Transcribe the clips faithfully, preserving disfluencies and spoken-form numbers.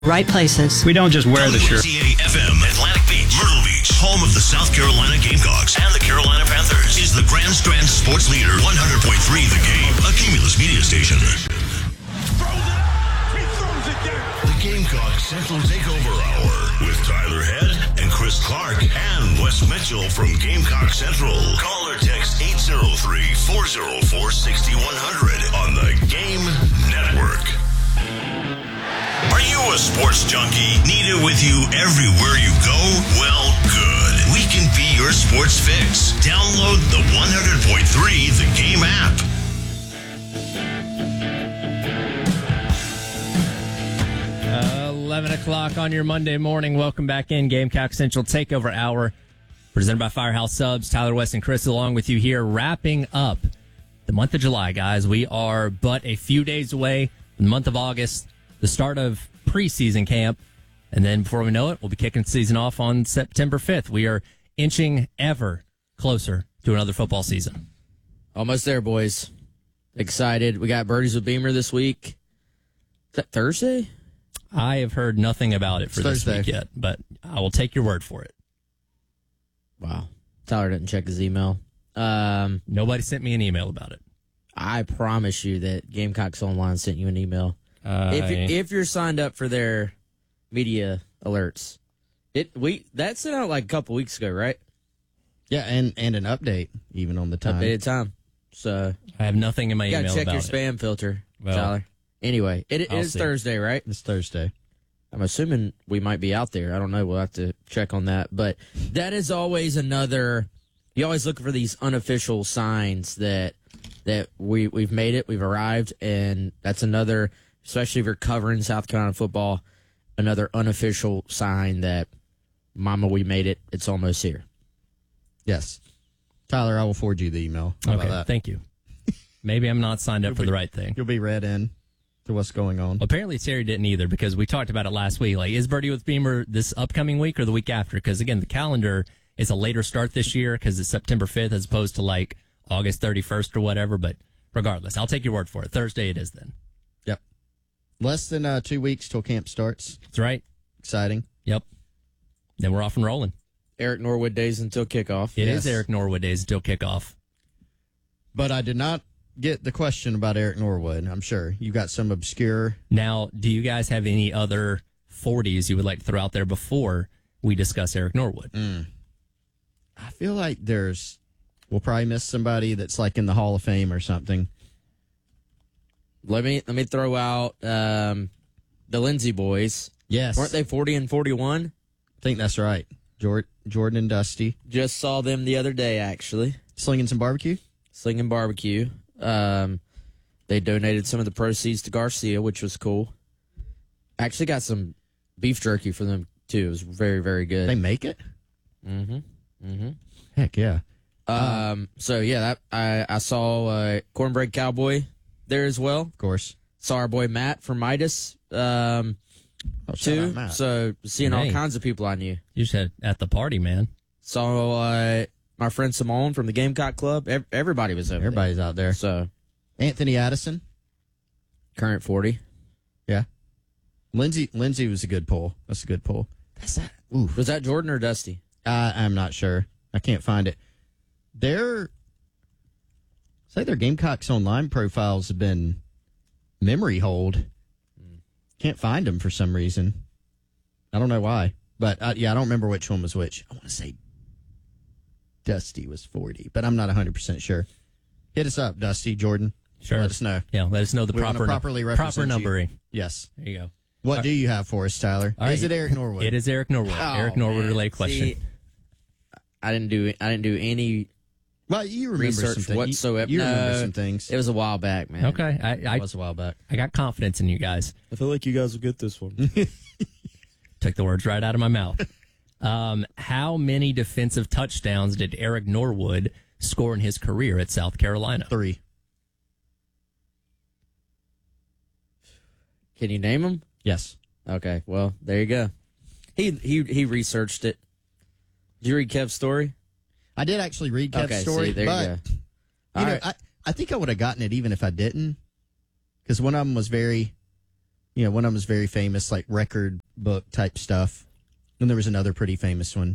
Right places. We don't just wear the shirt. W C A F M, Atlantic Beach, Myrtle Beach, home of the South Carolina Gamecocks and the Carolina Panthers, is the Grand Strand Sports Leader, one hundred point three The Game, a Cumulus media station. The Gamecock Central Takeover Hour with Tyler Head and Chris Clark and Wes Mitchell from Gamecock Central. Call or text eight zero three, four zero four, six one zero zero on the Game Network. Are you a sports junkie? Need it with you everywhere you go? Well, good. We can be your sports fix. Download the one hundred point three The Game app. Uh, eleven o'clock on your Monday morning. Welcome back in. Gamecock Central Takeover Hour, presented by Firehouse Subs. Tyler, West, and Chris along with you here, wrapping up the month of July, guys. We are but a few days away from the month of August, the start of preseason camp, and then before we know it, we'll be kicking the season off on September fifth. We are inching ever closer to another football season. Almost there, boys. Excited. We got Birdies with Beamer this week. Is that Thursday? I have heard nothing about it for It's this Thursday. week yet, but I will take your word for it. Wow. Tyler didn't check his email. Um, Nobody sent me an email about it. I promise you that Gamecocks Online sent you an email. Uh, if you, if you're signed up for their media alerts, it we that sent out like a couple weeks ago, right? Yeah, and, and an update even on the time. Updated time. So I have nothing in my you gotta email check about your it. spam filter, Well, Tyler. Anyway, it, it I'll is see. Thursday, right? It's Thursday. I'm assuming we might be out there. I don't know. We'll have to check on that. But that is always another. You always look for these unofficial signs that that we we've made it, we've arrived, and that's another. Especially if you're covering South Carolina football, another unofficial sign that, Mama, we made it. It's almost here. Yes. Tyler, I will forward you the email. How Okay, about that? thank you. Maybe I'm not signed up You'll for be- the right thing. You'll be read in to what's going on. Well, apparently Terry didn't either, because we talked about it last week. Like, is Birdie with Beamer this upcoming week or the week after? Because, again, the calendar is a later start this year because it's September fifth as opposed to, like, August thirty-first or whatever. But regardless, I'll take your word for it. Thursday it is then. Yep. Less than uh, two weeks till camp starts. That's right. Exciting. Yep. Then we're off and rolling. Eric Norwood days until kickoff. It is Yes. Eric Norwood days until kickoff. But I did not get the question about Eric Norwood, I'm sure. You got some obscure. Now, do you guys have any other forties you would like to throw out there before we discuss Eric Norwood? Mm. I feel like there's. We'll probably miss somebody that's like in the Hall of Fame or something. Let me let me throw out um, the Lindsay boys. Yes. Weren't they forty and forty-one? I think that's right. Jord- Jordan and Dusty. Just saw them the other day, actually. Slinging some barbecue? Slinging barbecue. Um, they donated some of the proceeds to Garcia, which was cool. Actually got some beef jerky for them, too. It was very, very good. They make it? Mm-hmm. Mm-hmm. Heck yeah. Um, so, yeah, that I, I saw uh, Cornbread Cowboy there as well. Of course. Saw our boy Matt from Midas, um, Oh, shout out too. Matt. So, seeing all Hey. kinds of people I knew. You just had at the party, man. Saw uh, my friend Simone from the Gamecock Club. Ev- everybody was over Everybody's out there. there. So, Anthony Addison. current forty. Yeah. Lindsay Lindsay was a good pull. That's a good pull. That's that. Ooh. Was that Jordan or Dusty? Uh, I'm not sure. I can't find it. Their say their Gamecocks Online profiles have been memory hold. Can't find them for some reason. I don't know why, but uh, yeah, I don't remember which one was which. I want to say Dusty was forty, but I'm not one hundred percent sure. Hit us up, Dusty, Jordan. Sure. Let us know. Yeah, let us know the We wanna proper properly proper represent you. numbering. Yes. There you go. What do you have for us, Tyler? All right. Is it Eric Norwood? It is Eric Norwood. Oh, Eric Norwood man. related question. See, I didn't do I didn't do any. Well, you remember research some things. whatsoever. You, you remember No, some things. It was a while back, man. Okay, I I, It was a while back. I got confidence in you guys. I feel like you guys will get this one. Took the words right out of my mouth. Um, how many defensive touchdowns did Eric Norwood score in his career at South Carolina? Three. Can you name them? Yes. Okay, well there you go. He he he researched it. Did you read Kev's story? I did actually read Kev's Okay, story, see, there but you go. you All know, right. I, I think I would have gotten it even if I didn't, because one of them was very You know, one of them was very famous, like record book type stuff. And there was another pretty famous one.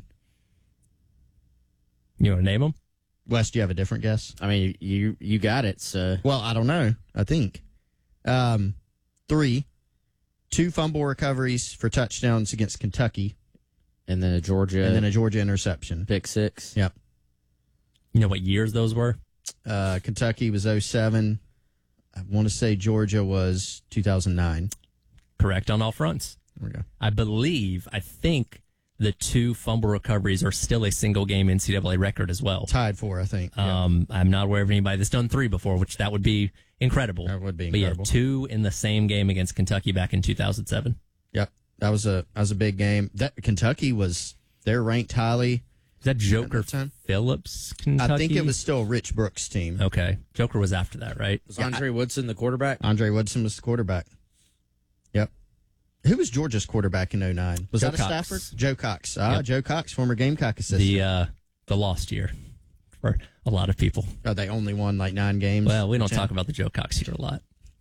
You want to name them? Wes, do you have a different guess? I mean, you you got it. So Well, I don't know. I think. Um, three. Two fumble recoveries for touchdowns against Kentucky. and then a Georgia And then a Georgia interception. pick six. Yep. You know what years those were? Uh, Kentucky was oh seven. I want to say Georgia was two thousand nine. Correct on all fronts. There we go. I believe, I think the two fumble recoveries are still a single game N C double A record as well. Tied for, I think. Yeah. Um, I'm not aware of anybody that's done three before, which that would be incredible. That would be But incredible. yeah, two in the same game against Kentucky back in two thousand seven. Yep. That was a that was a big game. That Kentucky was they're ranked highly. Is that Joker that time? Phillips, Kentucky? I think it was still Rich Brooks' team. Okay. Joker was after that, right? Was Andre Woodson the quarterback? Andre Woodson was the quarterback. Yep. Who was Georgia's quarterback in oh nine? Was Joe that a Cox. Stafford? Joe Cox. Ah, Yep. Joe Cox, former Gamecock assistant. The uh, the lost year for a lot of people. oh, they only won like nine games. Well, we don't Ten. talk about the Joe Cox year a lot.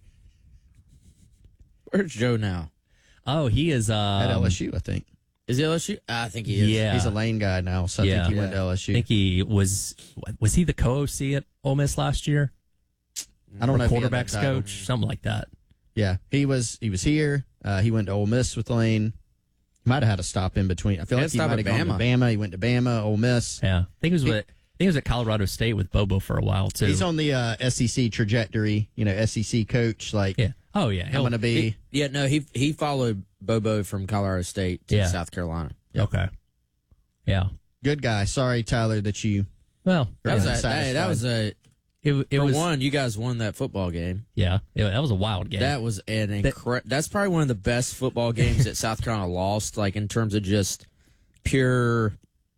Where's Joe now? Oh, he is um, at L S U, I think. Is he L S U? I think he is. Yeah. He's a Lane guy now, so I Yeah. think he went to Yeah. L S I U. think he was. Was he the co-O C at Ole Miss last year? I don't Or know if he had that quarterbacks title. coach, something like that. Yeah, he was. He was here. Uh, he went to Ole Miss with Lane. Might have had a stop in between. I feel He like had he a stop might have at gone to Bama. He went to Bama, Ole Miss. Yeah, I think he was with. I think he was at Colorado State with Bobo for a while too. He's on the uh, S E C trajectory. You know, S E C coach. Like, Yeah. Oh yeah. I'm He'll- going to be. He- yeah, no, he he followed Bobo from Colorado State to Yeah. South Carolina. Okay. Yeah. Good guy. Sorry, Tyler, that you. Well, That was Yeah, a, hey, that was a it, it for was one. You guys won that football game. Yeah. It, that was a wild game. That was an incre- That's probably one of the best football games that South Carolina lost. Like in terms of just pure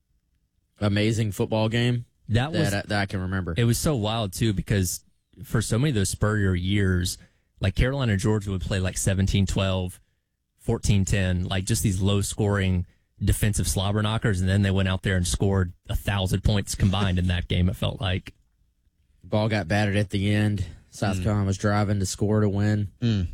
amazing football game that was. that, I, that I can remember. It was so wild too because for so many of those Spurrier years, like Carolina and Georgia would play like seventeen twelve, fourteen ten, like just these low scoring defensive slobber knockers, and then they went out there and scored a thousand points combined in that game. It felt like. Ball got batted at the end. South Carolina was driving to score to win.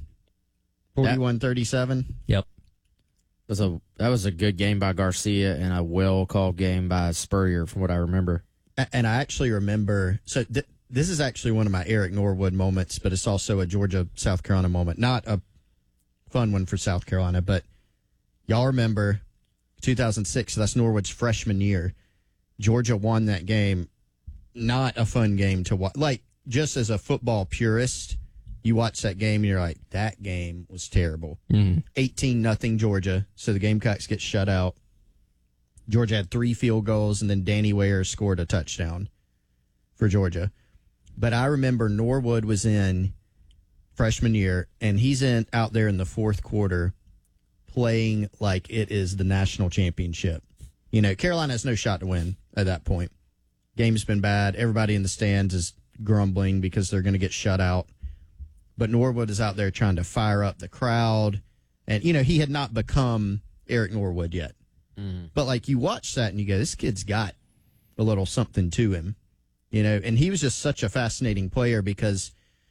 forty-one thirty-seven. Yep. It was a that was a good game by Garcia and a well called game by Spurrier, from what I remember. A- And I actually remember. So th- this is actually one of my Eric Norwood moments, but it's also a Georgia South Carolina moment. Not a fun one for South Carolina, but y'all remember two thousand six. So that's Norwood's freshman year. Georgia won that game. Not a fun game to watch. Like, just as a football purist, you watch that game and you're like, that game was terrible. eighteen nothing Georgia. So the Gamecocks get shut out. Georgia had three field goals, and then Danny Ware scored a touchdown for Georgia. But I remember Norwood was in freshman year, and he's in out there in the fourth quarter playing like it is the national championship. You know, Carolina has no shot to win at that point. Game's been bad. Everybody in the stands is grumbling because they're going to get shut out. But Norwood is out there trying to fire up the crowd. And, you know, he had not become Eric Norwood yet. But, like, you watch that and you go, this kid's got a little something to him. You know, and he was just such a fascinating player because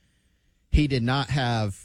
he did not have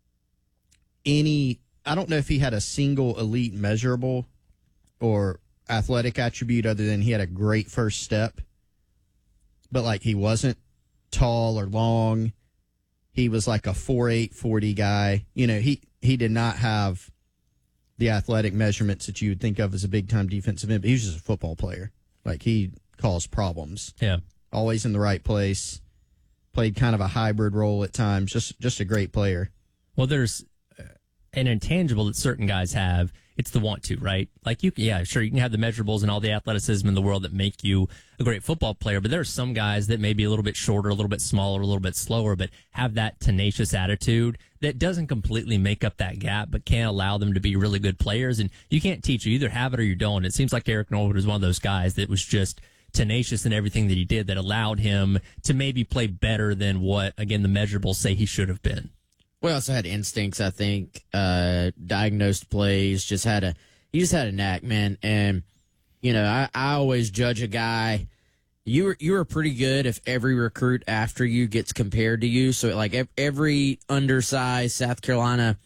any, I don't know if he had a single elite measurable or athletic attribute other than he had a great first step. But, like, he wasn't tall or long. He was like a four eight forty guy. You know, he, he did not have the athletic measurements that you would think of as a big-time defensive end, but he was just a football player. Like, he caused problems. Yeah. Always in the right place. Played kind of a hybrid role at times. Just just a great player. Well, there's uh, an intangible that certain guys have. It's the want to, right? Like you, can, yeah, sure, you can have the measurables and all the athleticism in the world that make you a great football player. But there are some guys that may be a little bit shorter, a little bit smaller, a little bit slower, but have that tenacious attitude that doesn't completely make up that gap, but can allow them to be really good players. And you can't teach. You either have it or you don't. It seems like Eric Norwood was one of those guys that was just tenacious in everything that he did that allowed him to maybe play better than what, again, the measurables say he should have been. We also had instincts, I think, uh, diagnosed plays, just had a, he just had a knack, man. And, you know, I, I always judge a guy. You were, you were pretty good if every recruit after you gets compared to you. So, like, every undersized South Carolina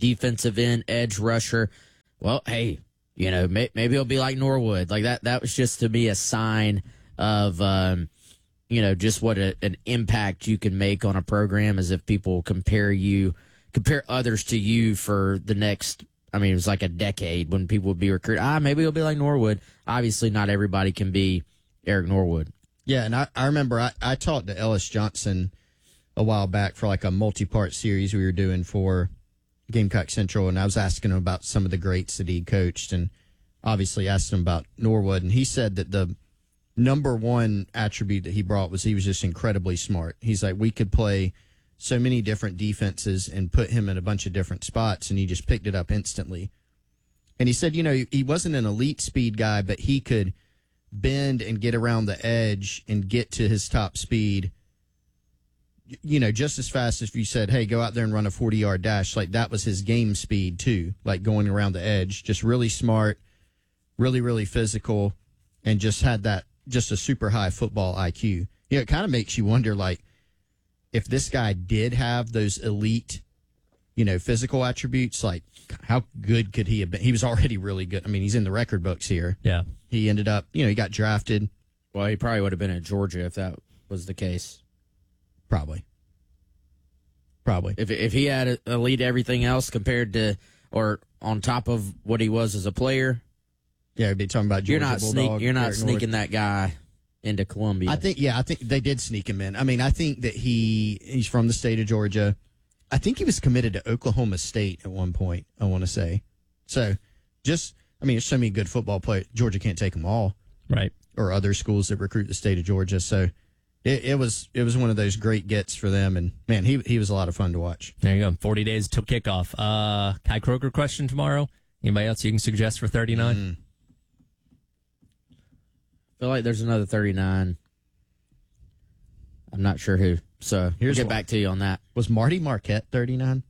defensive end, edge rusher. Well, hey, you know, may, maybe he'll be like Norwood. Like that, that was just to me a sign of, um, you know, just what a, an impact you can make on a program, as if people compare you, compare others to you for the next, I mean, it was like a decade when people would be recruited. Ah, maybe he'll be like Norwood. Obviously, not everybody can be Eric Norwood. Yeah, and I, I remember I, I talked to Ellis Johnson a while back for like a multi-part series we were doing for Gamecock Central, and I was asking him about some of the greats that he coached, and obviously asked him about Norwood, and he said that the number one attribute that he brought was he was just incredibly smart. He's like, we could play so many different defenses and put him in a bunch of different spots, and he just picked it up instantly. And he said, you know, he wasn't an elite speed guy, but he could bend and get around the edge and get to his top speed, you know, just as fast as if you said, hey, go out there and run a forty-yard dash. Like, that was his game speed, too, like going around the edge. Just really smart, really, really physical, and just had that, just a super high football I Q. You know, it kind of makes you wonder, like, if this guy did have those elite, you know, physical attributes, like, how good could he have been? He was already really good. I mean, he's in the record books here. Yeah. He ended up, you know, he got drafted. Well, he probably would have been at Georgia if that was the case. Probably. Probably. If if he had elite everything else compared to, or on top of what he was as a player. Yeah, we'd be talking about Georgia You're not Bulldog, sneak, You're not Eric sneaking Norwood. that guy into Columbia. I think, yeah, I think they did sneak him in. I mean, I think that he he's from the state of Georgia. I think he was committed to Oklahoma State at one point, I want to say. So, just, I mean, there's so many good football players. Georgia can't take them all. Right. Or other schools that recruit the state of Georgia. So, it, it was it was one of those great gets for them. And, man, he he was a lot of fun to watch. There you go. forty days till kickoff. Uh, Kai Kroger question tomorrow. Anybody else you can suggest for thirty-nine? Mm. I feel like there's another thirty-nine. I'm not sure who. So Here's we'll get one. back to you on that. Was Marty Marquette thirty-nine?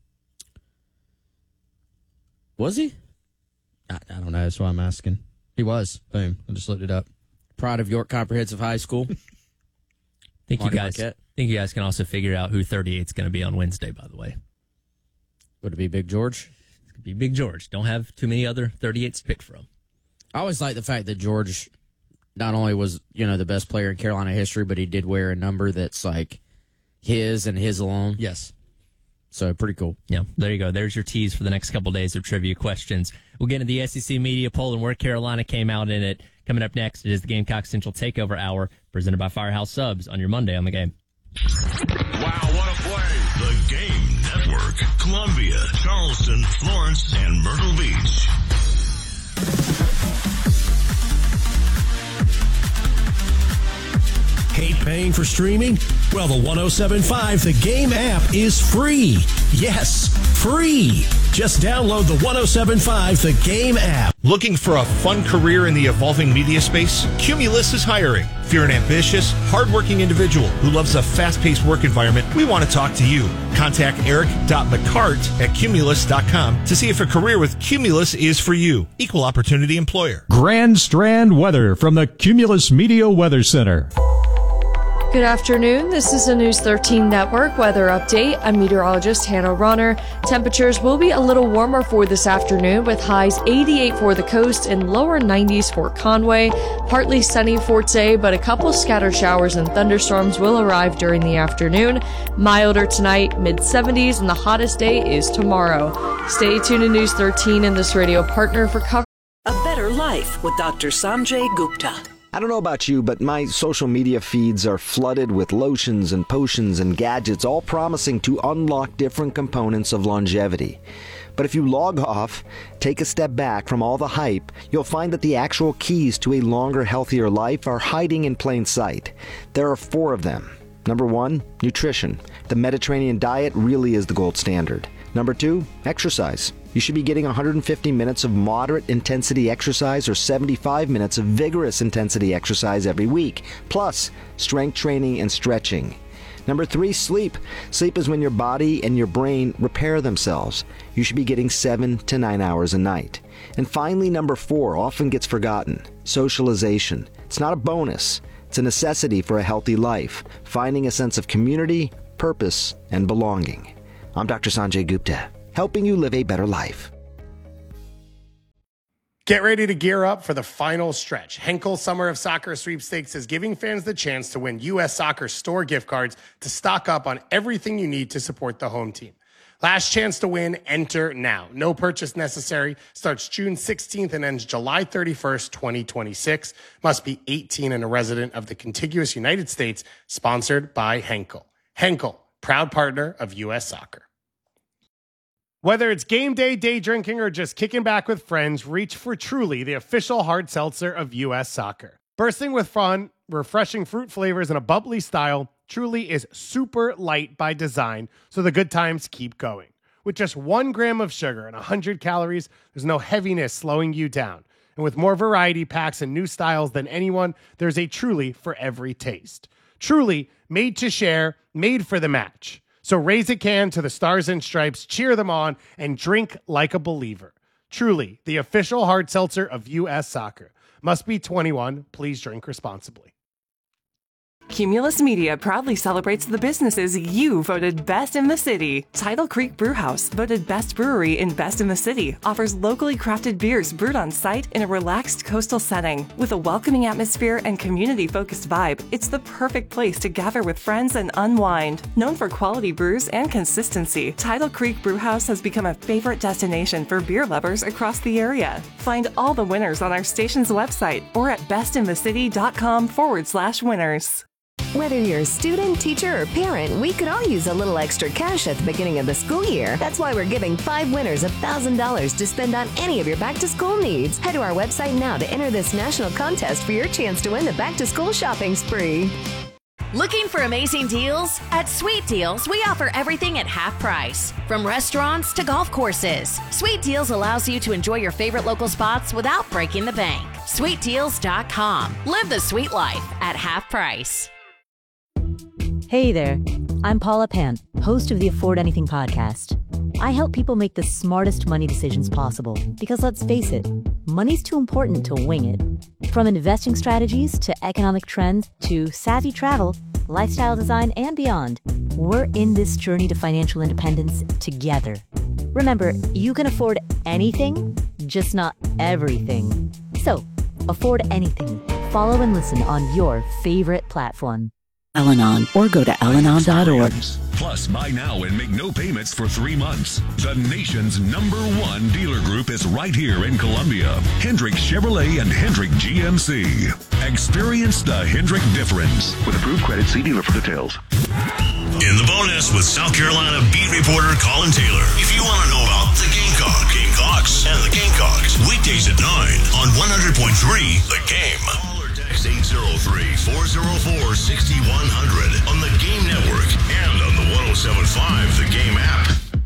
Was he? I, I don't know. That's why I'm asking. He was. Boom. I just looked it up. Pride of York Comprehensive High School. think you Marty guys Marquette. think you guys can also figure out who thirty-eight is going to be on Wednesday, by the way. Would it be Big George? It's going to be Big George. Don't have too many other thirty-eights to pick from. I always like the fact that George not only was, you know, the best player in Carolina history, but he did wear a number that's like his and his alone. Yes. So pretty cool. Yeah, there you go. There's your tease for the next couple days of trivia questions. We'll get into the S E C media poll and where Carolina came out in it. Coming up next, it is the Gamecock Central Takeover Hour, presented by Firehouse Subs on your Monday on the Game. Wow, what a play! The Game Network. Columbia, Charleston, Florence, and Myrtle Beach. Hate paying for streaming? Well, the one oh seven point five The Game app is free. Yes, free. Just download the one oh seven point five The Game app. Looking for a fun career in the evolving media space? Cumulus is hiring. If you're an ambitious, hardworking individual who loves a fast-paced work environment, we want to talk to you. Contact eric dot mccart at cumulus dot com to see if a career with Cumulus is for you. Equal opportunity employer. Grand Strand weather from the Cumulus Media Weather Center. Good afternoon. This is the News thirteen Network weather update. I'm meteorologist Hannah Ronner. Temperatures will be a little warmer for this afternoon with highs eighty-eight for the coast and lower nineties for Conway. Partly sunny for today, but a couple scattered showers and thunderstorms will arrive during the afternoon. Milder tonight, mid seventies, and the hottest day is tomorrow. Stay tuned to News thirteen and this radio partner for coverage. A better life with Doctor Sanjay Gupta. I don't know about you, but my social media feeds are flooded with lotions and potions and gadgets, all promising to unlock different components of longevity. But if you log off, take a step back from all the hype, you'll find that the actual keys to a longer, healthier life are hiding in plain sight. There are four of them. Number one, nutrition. The Mediterranean diet really is the gold standard. Number two, exercise. You should be getting one hundred fifty minutes of moderate intensity exercise or seventy-five minutes of vigorous intensity exercise every week, plus strength training and stretching. Number three, sleep. Sleep is when your body and your brain repair themselves. You should be getting seven to nine hours a night. And finally, number four often gets forgotten, socialization. It's not a bonus. It's a necessity for a healthy life, finding a sense of community, purpose, and belonging. I'm Doctor Sanjay Gupta. helping you live a better life. Get ready to gear up for the final stretch. Henkel Summer of Soccer Sweepstakes is giving fans the chance to win U S Soccer store gift cards to stock up on everything you need to support the home team. Last chance to win, enter now. No purchase necessary. Starts June sixteenth and ends July thirty-first, twenty twenty-six. Must be eighteen and a resident of the contiguous United States. Sponsored by Henkel. Henkel, proud partner of U S Soccer. Whether it's game day, day drinking, or just kicking back with friends, reach for Truly, the official hard seltzer of U S Soccer. Bursting with fun, refreshing fruit flavors, and a bubbly style, Truly is super light by design, so the good times keep going. With just one gram of sugar and one hundred calories, there's no heaviness slowing you down. And with more variety packs and new styles than anyone, there's a Truly for every taste. Truly, made to share, made for the match. So raise a can to the Stars and Stripes, cheer them on, and drink like a believer. Truly, the official hard seltzer of U S Soccer. Must be twenty-one. Please drink responsibly. Cumulus Media proudly celebrates the businesses you voted best in the city. Tidal Creek Brewhouse, voted best brewery in best in the city, offers locally crafted beers brewed on site in a relaxed coastal setting. With a welcoming atmosphere and community-focused vibe, it's the perfect place to gather with friends and unwind. Known for quality brews and consistency, Tidal Creek Brewhouse has become a favorite destination for beer lovers across the area. Find all the winners on our station's website or at bestinthecity.com forward slash winners. Whether you're a student, teacher, or parent, we could all use a little extra cash at the beginning of the school year. That's why we're giving five winners one thousand dollars to spend on any of your back-to-school needs. Head to our website now to enter this national contest for your chance to win the back-to-school shopping spree. Looking for amazing deals? At Sweet Deals, we offer everything at half price. From restaurants to golf courses, Sweet Deals allows you to enjoy your favorite local spots without breaking the bank. sweet deals dot com. Live the sweet life at half price. Hey there, I'm Paula Pant, host of the Afford Anything podcast. I help people make the smartest money decisions possible because let's face it, money's too important to wing it. From investing strategies to economic trends to savvy travel, lifestyle design, and beyond, we're in this journey to financial independence together. Remember, you can afford anything, just not everything. So, afford anything. Follow and listen on your favorite platform. Al-Anon or go to al anon dot org. Plus, buy now and make no payments for three months. The nation's number one dealer group is right here in Columbia. Hendrick Chevrolet and Hendrick G M C. Experience the Hendrick difference. With approved credit, see dealer for details. In the bonus with South Carolina beat reporter Colin Taylor. If you want to know about the Gamecock, Gamecocks, and the Gamecocks, weekdays at nine on one hundred point three The Game. eight oh three, four oh four, six one zero zero on the Game Network and on the one oh seven point five The Game app.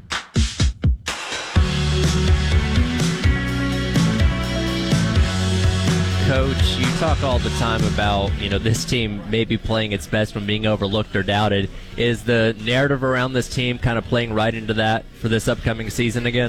Coach, you talk all the time about, you know, this team maybe playing its best when being overlooked or doubted. Is the narrative around this team kind of playing right into that for this upcoming season again?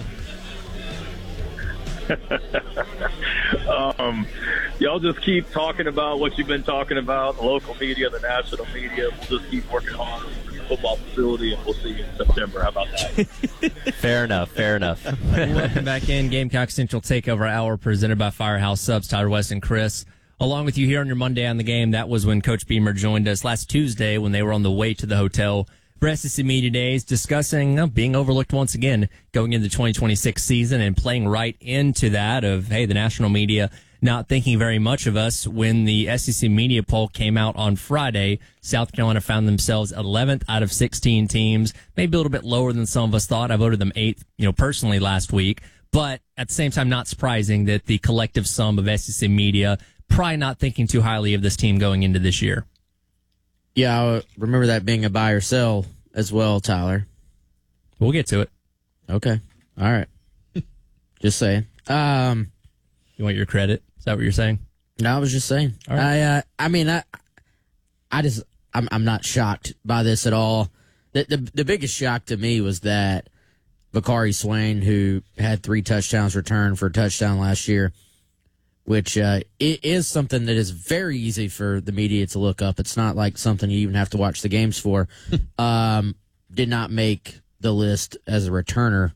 um, y'all just keep talking about what you've been talking about, the local media, the national media. We'll just keep working hard on the football facility, and we'll see you in September. How about that? Fair enough, fair enough. Welcome back in. Gamecock Central Takeover Hour presented by Firehouse Subs. Tyler West and Chris, along with you here on your Monday on the Game. That was when Coach Beamer joined us last Tuesday when they were on the way to the hotel for S E C Media Days, discussing uh, being overlooked once again going into the twenty twenty-six season and playing right into that of, hey, the national media not thinking very much of us. When the S E C media poll came out on Friday, South Carolina found themselves eleventh out of sixteen teams, maybe a little bit lower than some of us thought. I voted them eighth, you know, personally last week, but at the same time, not surprising that the collective sum of S E C media probably not thinking too highly of this team going into this year. Yeah, I remember that being a buy or sell as well, Tyler. We'll get to it. Okay. All right. Just saying. Um, you want your credit? Is that what you're saying? No, I was just saying. All right. I, uh, I mean, I, I just, I'm, I'm not shocked by this at all. The, the, the biggest shock to me was that Bakari Swain, who had three touchdowns returned for a touchdown last year, which uh, it is something that is very easy for the media to look up. It's not like something you even have to watch the games for. um, did not make the list as a returner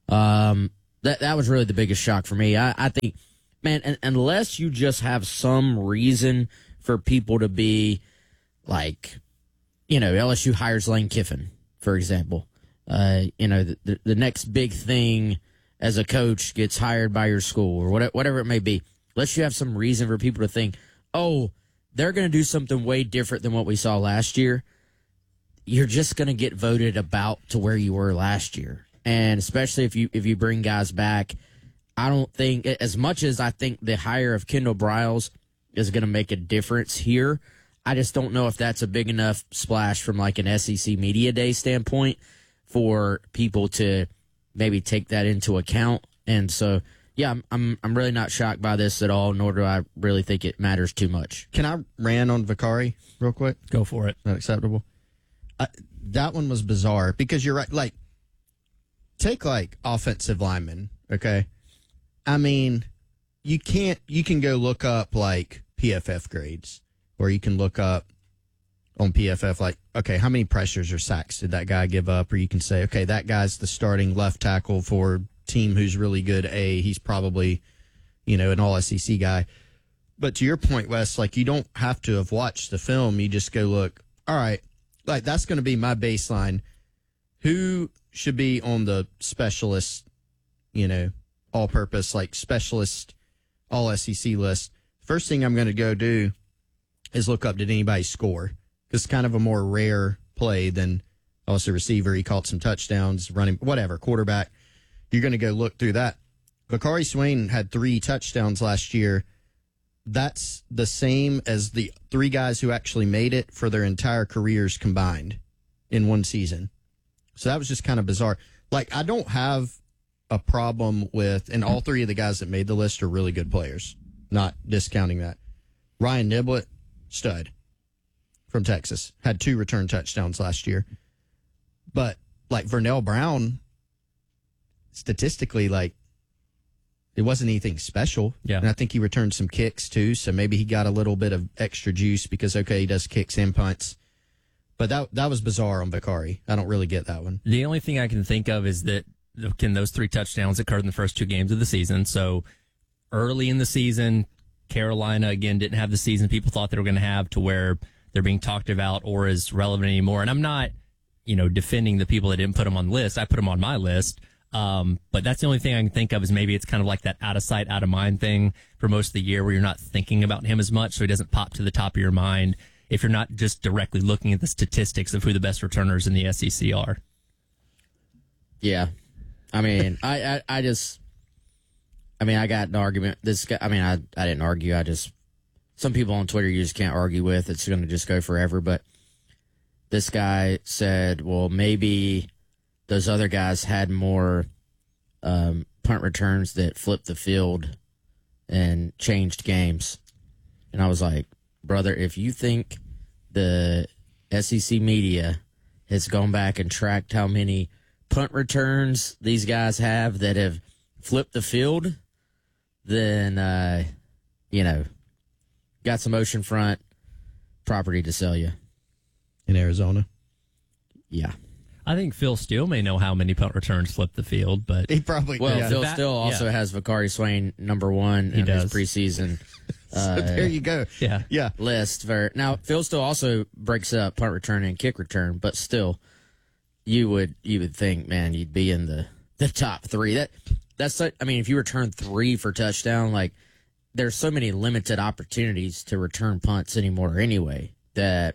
Um, that that was really the biggest shock for me. I, I think, man, un- unless you just have some reason for people to be like, you know, L S U hires Lane Kiffin, for example. Uh, you know, the, the, the next big thing as a coach gets hired by your school or whatever, whatever it may be. Unless you have some reason for people to think, oh, they're going to do something way different than what we saw last year, you're just going to get voted about to where you were last year. And especially if you if you bring guys back, I don't think, as much as I think the hire of Kendall Briles is going to make a difference here, I just don't know if that's a big enough splash from like an S E C Media Day standpoint for people to maybe take that into account. And so, yeah, I'm I'm, I'm really not shocked by this at all, nor do I really think it matters too much. Can I rant on Vicari real quick? Go for it. Is that acceptable? I, that one was bizarre because you're right. Like, take like offensive linemen, okay? I mean, you can't, you can go look up like P F F grades, or you can look up on P F F like, okay, how many pressures or sacks did that guy give up? Or you can say, okay, that guy's the starting left tackle for a team who's really good A. He's probably, you know, an all S E C guy. But to your point, Wes, like, you don't have to have watched the film. You just go look, all right, like, that's going to be my baseline. Who should be on the specialist, you know, all-purpose, like, specialist all S E C list? First thing I'm going to go do is look up, did anybody score? It's kind of a more rare play than also receiver. He caught some touchdowns, running, whatever, quarterback. You're going to go look through that. Vicari Swain had three touchdowns last year. That's the same as the three guys who actually made it for their entire careers combined in one season. So that was just kind of bizarre. Like, I don't have a problem with, and all three of the guys that made the list are really good players. Not discounting that. Ryan Niblett, stud from Texas, had two return touchdowns last year. But, like, Vernell Brown, statistically, like, it wasn't anything special. Yeah. And I think he returned some kicks, too, so maybe he got a little bit of extra juice because, okay, he does kicks and punts. But that that was bizarre on Vicari. I don't really get that one. The only thing I can think of is that, can those three touchdowns occurred in the first two games of the season. So early in the season, Carolina, again, didn't have the season people thought they were going to have to where they're being talked about or is relevant anymore. And I'm not, you know, defending the people that didn't put them on the list. I put them on my list. Um, but that's the only thing I can think of is maybe it's kind of like that out of sight, out of mind thing for most of the year where you're not thinking about him as much, so he doesn't pop to the top of your mind if you're not just directly looking at the statistics of who the best returners in the S E C are. Yeah. I mean, I, I, I just, I mean, I got an argument. This guy, I mean, I, I didn't argue. I just, some people on Twitter you just can't argue with. It's going to just go forever. But this guy said, well, maybe those other guys had more um, punt returns that flipped the field and changed games. And I was like, brother, if you think the S E C media has gone back and tracked how many punt returns these guys have that have flipped the field, then, uh, you know, got some oceanfront property to sell you. In Arizona? Yeah. I think Phil Steele may know how many punt returns flipped the field, but he probably well. yeah. Phil that, Steele also yeah. has Vicari Swain number one he in does. his preseason. So uh, there you go. Yeah, yeah. List for now. Phil Steele also breaks up punt return and kick return, but still, you would you would think, man, you'd be in the, the top three. That that's such, I mean, if you return three for touchdown, like there's so many limited opportunities to return punts anymore. Anyway, that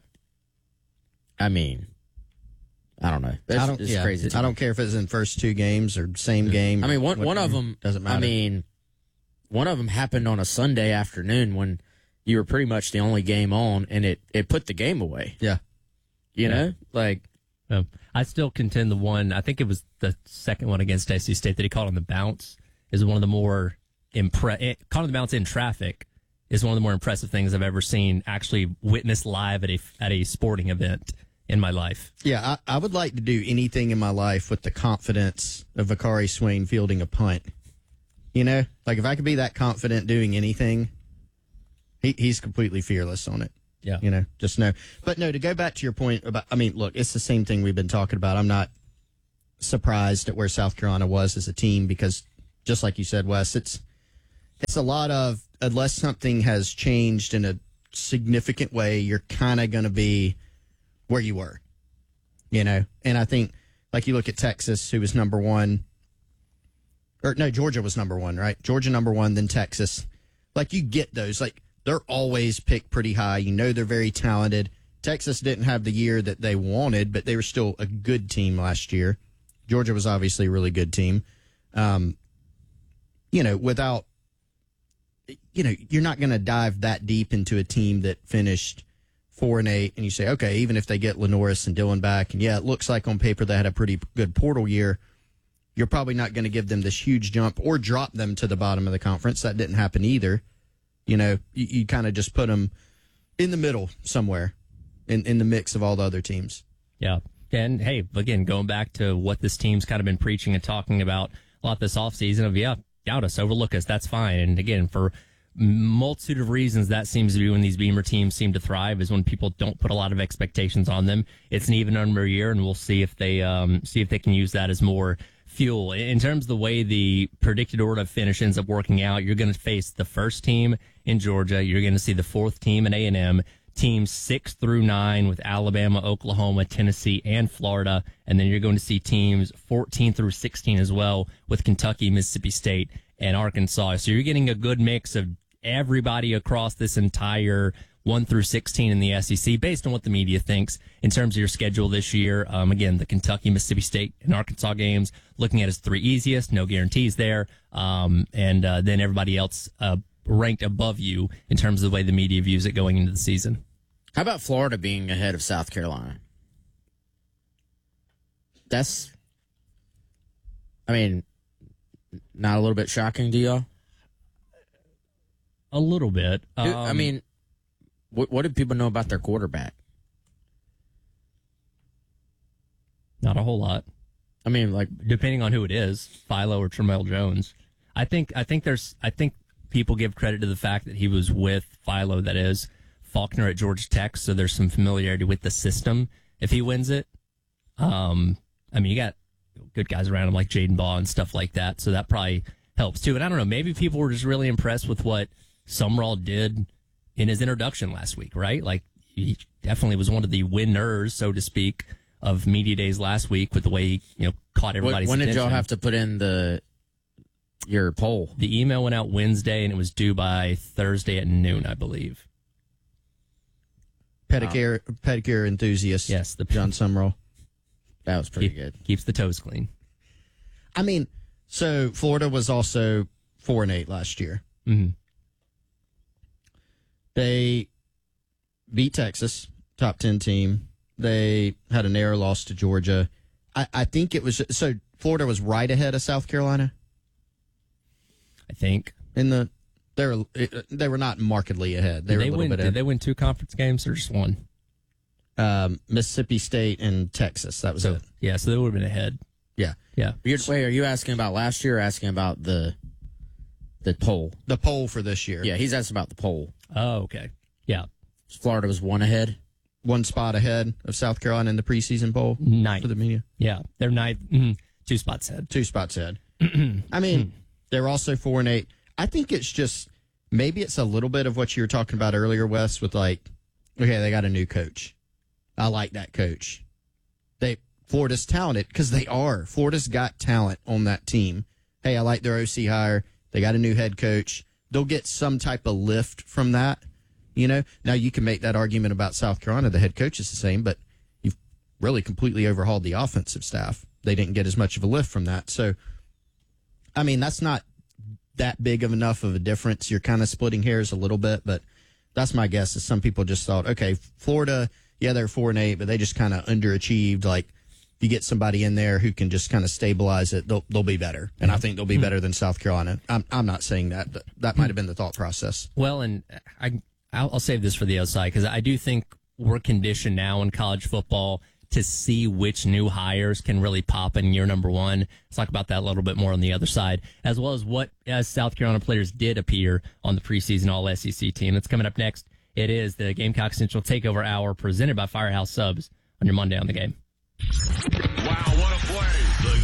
I mean. I don't know. That's I don't, it's yeah, crazy. I don't care if it's in first two games or same game. I mean, one one of them doesn't matter. I mean, one of them happened on a Sunday afternoon when you were pretty much the only game on, and it, it put the game away. Yeah, you yeah. know, like um, I still contend the one. I think it was the second one against S C State that he caught on the bounce is one of the more impre- caught on the bounce in traffic is one of the more impressive things I've ever seen. Actually, witnessed live at a at a sporting event. In my life. Yeah, I, I would like to do anything in my life with the confidence of Vicari Swain fielding a punt. You know, like if I could be that confident doing anything, he, he's completely fearless on it. Yeah. You know, just know. But no, to go back to your point about, I mean, look, it's the same thing we've been talking about. I'm not surprised at where South Carolina was as a team because, just like you said, Wes, it's it's a lot of, unless something has changed in a significant way, you're kind of going to be where you were, you know? And I think, like, you look at Texas, who was number one, or no, Georgia was number one, right? Georgia number one, then Texas. Like, you get those. Like, they're always picked pretty high. You know they're very talented. Texas didn't have the year that they wanted, but they were still a good team last year. Georgia was obviously a really good team. Um, you know, without, you know, you're not going to dive that deep into a team that finished four and eight, and you say, okay, even if they get Lenoris and Dillon back, and yeah, it looks like on paper they had a pretty good portal year, you're probably not going to give them this huge jump or drop them to the bottom of the conference. That didn't happen either. You know, you, you kind of just put them in the middle somewhere in, in the mix of all the other teams. Yeah. And, hey, again, going back to what this team's kind of been preaching and talking about a lot this offseason of, yeah, doubt us, overlook us, that's fine. And, again, for multitude of reasons, that seems to be when these Beamer teams seem to thrive is when people don't put a lot of expectations on them. It's an even number year, and we'll see if they um, see if they can use that as more fuel. In terms of the way the predicted order of finish ends up working out, you're going to face the first team in Georgia. You're going to see the fourth team in A and M, teams six through nine with Alabama, Oklahoma, Tennessee, and Florida. And then you're going to see teams fourteen through sixteen as well with Kentucky, Mississippi State, and Arkansas. So you're getting a good mix of everybody across this entire one through sixteen in the S E C based on what the media thinks in terms of your schedule this year. Um, again, the Kentucky, Mississippi State, and Arkansas games looking at as three easiest, no guarantees there. Um, and uh, then everybody else uh, ranked above you in terms of the way the media views it going into the season. How about Florida being ahead of South Carolina? That's, I mean, not a little bit shocking to y'all? A little bit. Um, I mean, what, what did people know about their quarterback? Not a whole lot. I mean, like, depending on who it is, Philo or Tramel Jones. I think I think there's I think people give credit to the fact that he was with Philo, that is Faulkner at Georgia Tech, so there's some familiarity with the system. If he wins it, um, I mean, you got good guys around him like Jaden Baugh and stuff like that, so that probably helps too. And I don't know, maybe people were just really impressed with what Sumrall did in his introduction last week, right? Like, he definitely was one of the winners, so to speak, of media days last week with the way he, you know, caught everybody's When did attention. y'all have to put in the your poll? The email went out Wednesday, and it was due by Thursday at noon, I believe. Pedicure, um, pedicure enthusiast. Yes, the John Sumrall. That was pretty Keep, good. Keeps the toes clean. I mean, so Florida was also four and eight last year. Mm-hmm. They beat Texas, top ten team. They had a narrow loss to Georgia. I, I think it was so. Florida was right ahead of South Carolina. I think in the they were they were not markedly ahead. They did were they a little win, bit did ahead. they win two conference games or just one? Um, Mississippi State and Texas. That was so, it. Yeah, so they would have been ahead. Yeah, yeah. You're, wait, are you asking about last year or asking about the the poll? The poll for this year. Yeah, he's asking about the poll. Oh, okay. Yeah. Florida was one ahead. One spot ahead of South Carolina in the preseason poll. Ninth. For the media. Yeah, they're ninth. Mm-hmm. Two spots ahead. Two spots ahead. I mean, they're also four and eight. I think it's just, maybe it's a little bit of what you were talking about earlier, Wes, with like, okay, they got a new coach. I like that coach. They Florida's talented because they are. Florida's got talent on that team. Hey, I like their O C hire. They got a new head coach. They'll get some type of lift from that. You know, now you can make that argument about South Carolina. The head coach is the same, but you've really completely overhauled the offensive staff. They didn't get as much of a lift from that. So, I mean, that's not that big of enough of a difference. You're kind of splitting hairs a little bit, but that's my guess is some people just thought, okay, Florida, yeah, they're four and eight, but they just kind of underachieved. Like, if you get somebody in there who can just kind of stabilize it, they'll they'll be better. And I think they'll be better than South Carolina. I'm I'm not saying that, but that might have been the thought process. Well, and I I'll, I'll save this for the other side because I do think we're conditioned now in college football to see which new hires can really pop in year number one. Let's talk about that a little bit more on the other side, as well as what as South Carolina players did appear on the preseason All S E C team. That's coming up next. It is the Gamecock Central Takeover Hour presented by Firehouse Subs on your Monday on the Game. Wow, what a play. The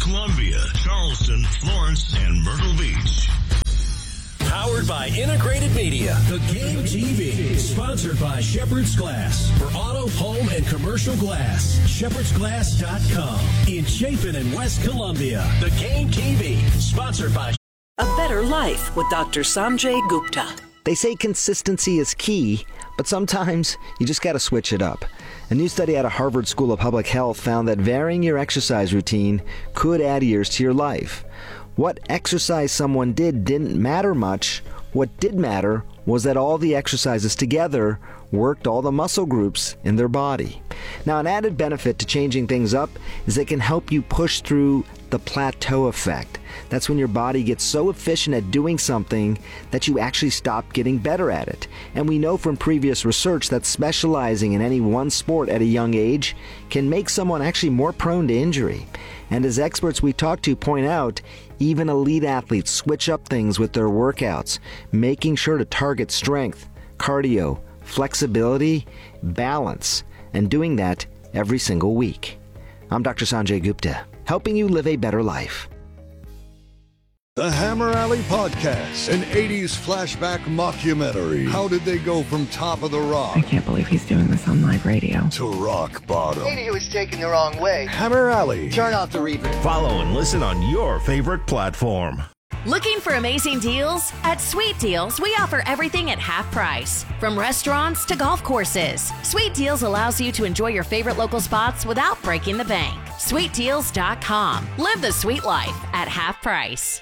Columbia, Charleston, Florence, and Myrtle Beach. Powered by Integrated Media, the Game T V. Sponsored by Shepherd's Glass. For auto, home, and commercial glass. Shepherds Glass dot com. In Chapin and West Columbia, the Game T V. Sponsored by A Better Life with Doctor Sanjay Gupta. They say consistency is key, but sometimes you just got to switch it up. A new study out of Harvard School of Public Health found that varying your exercise routine could add years to your life. What exercise someone did didn't matter much. What did matter was that all the exercises together worked all the muscle groups in their body. Now, an added benefit to changing things up is it can help you push through the plateau effect. That's when your body gets so efficient at doing something that you actually stop getting better at it. And we know from previous research that specializing in any one sport at a young age can make someone actually more prone to injury. And as experts we talk to point out, even elite athletes switch up things with their workouts, making sure to target strength, cardio, flexibility, balance, and doing that every single week. I'm Doctor Sanjay Gupta, helping you live a better life. The Hammer Alley Podcast, an eighties flashback mockumentary. How did they go from top of the rock? I can't believe he's doing this on live radio. To rock bottom. Maybe he was taken the wrong way. Hammer Alley. Turn off the replay. Follow and listen on your favorite platform. Looking for amazing deals? At Sweet Deals, we offer everything at half price. From restaurants to golf courses, Sweet Deals allows you to enjoy your favorite local spots without breaking the bank. Sweet Deals dot com. Live the sweet life at half price.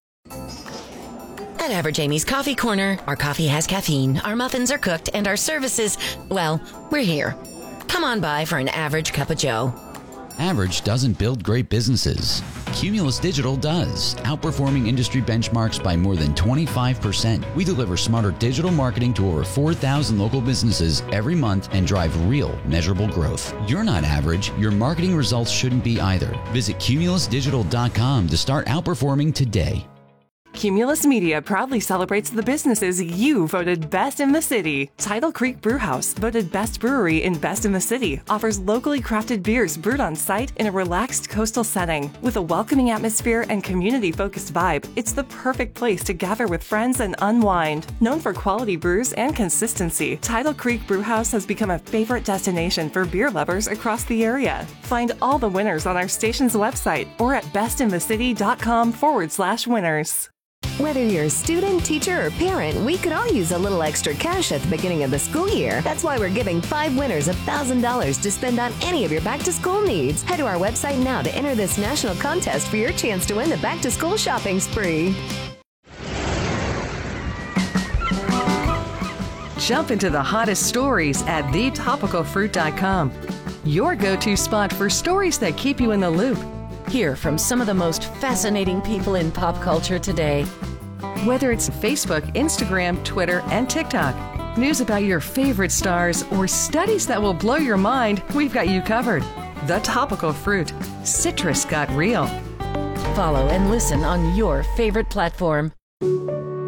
At Average Amy's Coffee Corner, our coffee has caffeine, our muffins are cooked, and our services, well, we're here. Come on by for an average cup of joe. Average doesn't build great businesses. Cumulus Digital does, outperforming industry benchmarks by more than twenty-five percent. We deliver smarter digital marketing to over four thousand local businesses every month and drive real, measurable growth. You're not average. Your marketing results shouldn't be either. Visit Cumulus Digital dot com to start outperforming today. Cumulus Media proudly celebrates the businesses you voted best in the city. Tidal Creek Brewhouse, voted best brewery in Best in the City, offers locally crafted beers brewed on site in a relaxed coastal setting. With a welcoming atmosphere and community-focused vibe, it's the perfect place to gather with friends and unwind. Known for quality brews and consistency, Tidal Creek Brewhouse has become a favorite destination for beer lovers across the area. Find all the winners on our station's website or at bestinthecity.com forward slash winners. Whether you're a student, teacher, or parent, we could all use a little extra cash at the beginning of the school year. That's why we're giving five winners one thousand dollars to spend on any of your back-to-school needs. Head to our website now to enter this national contest for your chance to win the back-to-school shopping spree. Jump into the hottest stories at the topical fruit dot com. Your go-to spot for stories that keep you in the loop. Hear from some of the most fascinating people in pop culture today. Whether it's Facebook, Instagram, Twitter, and TikTok, news about your favorite stars, or studies that will blow your mind, we've got you covered. The Topical Fruit. Citrus got real. Follow and listen on your favorite platform.